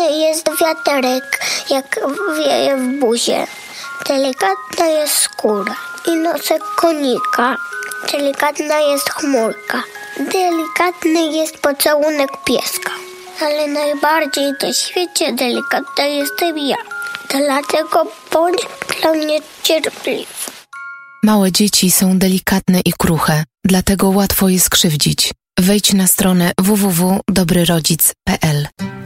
jest wiaterek, jak wieje w buzie. Delikatna jest skóra i nosek konika. Delikatna jest chmurka. Delikatny jest pocałunek pieska. Ale najbardziej na świecie delikatna jestem ja. Dlatego bądź dla mnie cierpliwy. Małe dzieci są delikatne i kruche, dlatego łatwo je skrzywdzić. Wejdź na stronę www.dobryrodzic.pl.